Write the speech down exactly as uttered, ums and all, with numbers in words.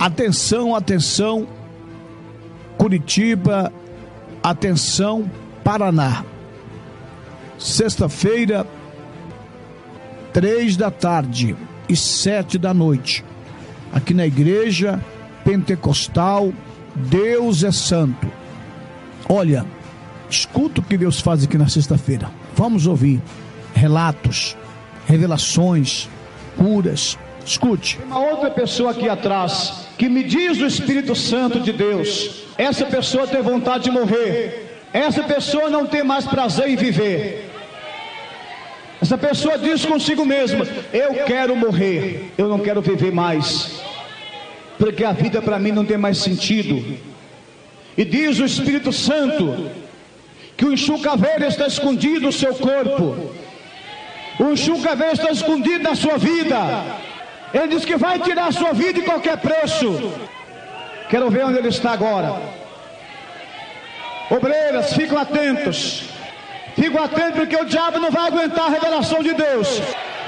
Atenção, atenção, Curitiba, atenção, Paraná. Sexta-feira, três da tarde e sete da noite, aqui na Igreja Pentecostal Deus é Santo. Olha, escuta o que Deus faz aqui na sexta-feira. Vamos ouvir relatos, revelações, curas. Escute. Tem uma outra pessoa aqui atrás que me diz o Espírito Santo de Deus: essa pessoa tem vontade de morrer, essa pessoa não tem mais prazer em viver. Essa pessoa diz consigo mesma: eu quero morrer, eu não quero viver mais, porque a vida para mim não tem mais sentido. E diz o Espírito Santo que o enxuga-velho está escondido no seu corpo, o enxuga-velho está escondido na sua vida. Ele diz que vai tirar a sua vida de qualquer preço. Quero ver onde ele está agora. Obreiras, ficam atentos. Ficam atentos, porque o diabo não vai aguentar a revelação de Deus.